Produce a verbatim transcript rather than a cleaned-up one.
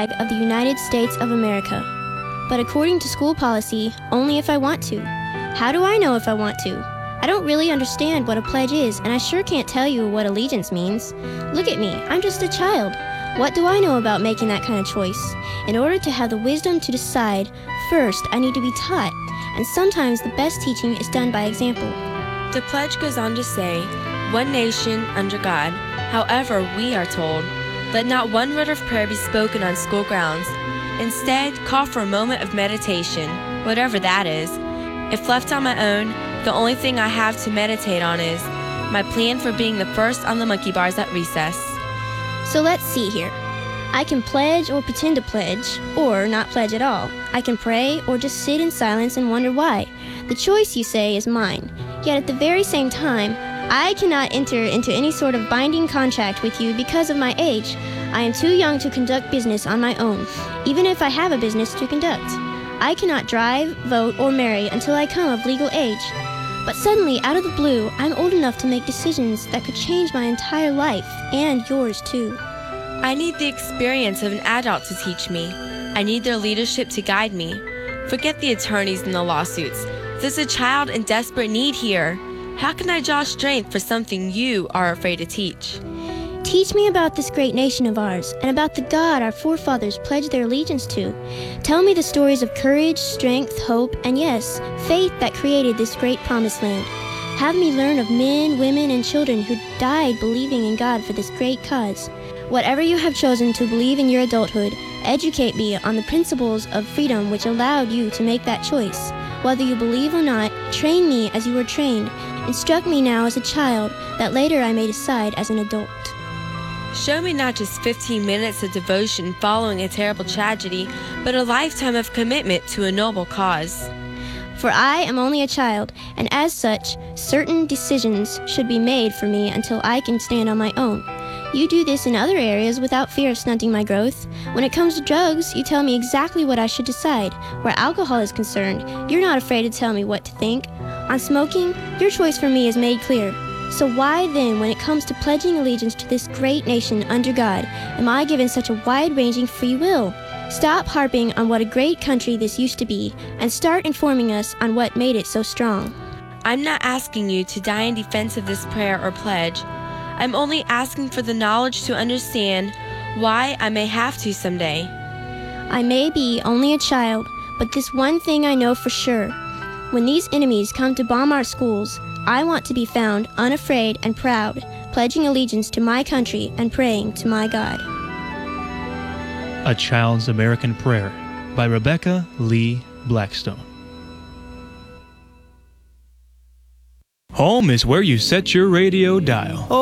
flag of the United States of America. But according to school policy, only if I want to. How do I know if I want to? I don't really understand what a pledge is, and I sure can't tell you what allegiance means. Look at me, I'm just a child. What do I know about making that kind of choice? In order to have the wisdom to decide, first I need to be taught, and sometimes the best teaching is done by example. The pledge goes on to say, one nation under God. However, we are told, let not one word of prayer be spoken on school grounds. Instead, call for a moment of meditation, whatever that is. If left on my own, the only thing I have to meditate on is my plan for being the first on the monkey bars at recess. So let's see here. I can pledge or pretend to pledge, or not pledge at all. I can pray or just sit in silence and wonder why. The choice, you say, is mine. Yet at the very same time, I cannot enter into any sort of binding contract with you because of my age. I am too young to conduct business on my own, even if I have a business to conduct. I cannot drive, vote, or marry until I come of legal age. But suddenly, out of the blue, I'm old enough to make decisions that could change my entire life, and yours too. I need the experience of an adult to teach me. I need their leadership to guide me. Forget the attorneys and the lawsuits. There's a child in desperate need here. How can I draw strength for something you are afraid to teach? Teach me about this great nation of ours, and about the God our forefathers pledged their allegiance to. Tell me the stories of courage, strength, hope, and yes, faith that created this great promised land. Have me learn of men, women, and children who died believing in God for this great cause. Whatever you have chosen to believe in your adulthood, educate me on the principles of freedom which allowed you to make that choice. Whether you believe or not, train me as you were trained. Instruct me now as a child, that later I may decide as an adult. Show me not just fifteen minutes of devotion following a terrible tragedy, but a lifetime of commitment to a noble cause. For I am only a child, and as such, certain decisions should be made for me until I can stand on my own. You do this in other areas without fear of stunting my growth. When it comes to drugs, you tell me exactly what I should decide. Where alcohol is concerned, you're not afraid to tell me what to think. On smoking, your choice for me is made clear. So why then, when it comes to pledging allegiance to this great nation under God, am I given such a wide-ranging free will? Stop harping on what a great country this used to be, and start informing us on what made it so strong. I'm not asking you to die in defense of this prayer or pledge. I'm only asking for the knowledge to understand why I may have to someday. I may be only a child, but this one thing I know for sure. When these enemies come to bomb our schools, I want to be found unafraid and proud, pledging allegiance to my country and praying to my God. A Child's American Prayer by Rebecca Lee Blackstone. Home is where you set your radio dial.